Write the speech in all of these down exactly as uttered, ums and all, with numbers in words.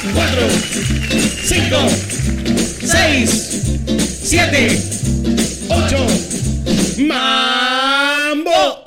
cuatro, cinco, seis, siete, ocho. ¡Mambo!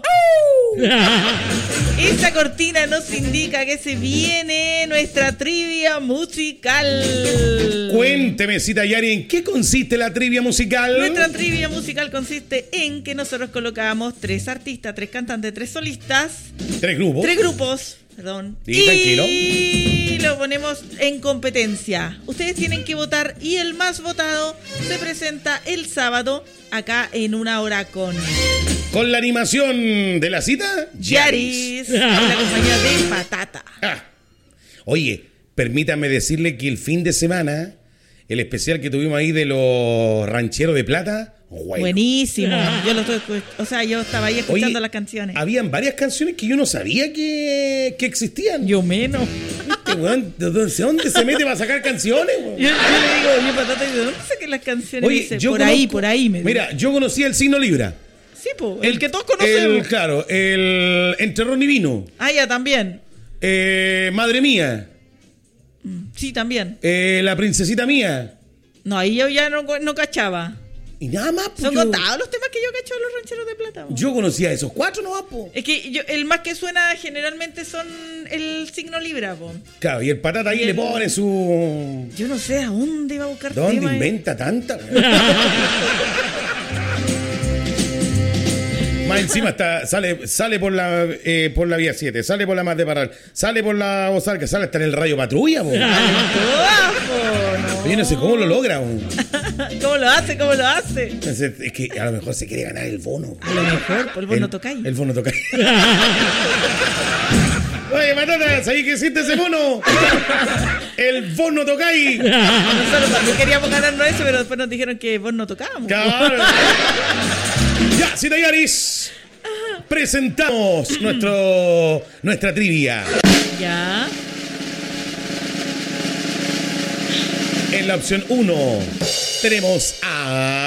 Esta cortina nos indica que se viene nuestra trivia musical. Cuénteme, Cita Yari, ¿en qué consiste la trivia musical? Nuestra trivia musical consiste en que nosotros colocamos tres artistas, tres cantantes, tres solistas. Tres grupos. Tres grupos, perdón. Y tranquilo. Y lo ponemos en competencia. Ustedes tienen que votar y el más votado se presenta el sábado acá en Una Hora con... Con la animación de la cita, Yaris, en la compañía de Patata. Ah. Oye, permítame decirle que el fin de semana, el especial que tuvimos ahí de los rancheros de plata, bueno. Buenísimo. Yo lo estoy, o sea, yo estaba ahí escuchando Oye, las canciones. Habían varias canciones que yo no sabía que, que existían. Yo menos. Este weón, ¿de dónde, de dónde se mete para sacar canciones? Yo, yo le digo, oye, Patata, ¿de dónde saqué las canciones? Oye, Dice, yo por conozco, ahí, por ahí. Me mira, yo conocía el signo Libra. Sí, po, el, el que todos conocemos. El, claro, el Entre Ron y Vino. Ah, ya, también. Eh, Madre Mía. Sí, también. Eh, la Princesita Mía. No, ahí yo ya no, no cachaba. Y nada más. Pues Son yo, contados los temas que yo cacho de los rancheros de plata. Po. Yo conocía esos cuatro nomás, po. Es que yo, el más que suena generalmente son el signo Libra, po. Claro, y el Patata ahí el... le pone su... Yo no sé a dónde va a buscar ¿Dónde temas, inventa eh? tanta? Más encima está, sale, sale por la eh, por la vía siete, sale por la Más de Parral, sale por la Bozarca, sale hasta en el Rayo Patrulla, po. Todas, po, no. Yo no sé cómo lo logra, po. ¿Cómo lo hace? ¿Cómo lo hace? Entonces, es que a lo mejor se quiere ganar el bono. A lo mejor, por el bono tocáis. El bono tocáis. Oye, Patata, ¿sabes qué existe ese bono? El bono tocáis. Nosotros también queríamos ganarnos eso, pero después nos dijeron que vos no tocábamos. Claro. Ya, Cita Yaris, presentamos nuestro, nuestra trivia. Ya. En la opción uno tenemos a...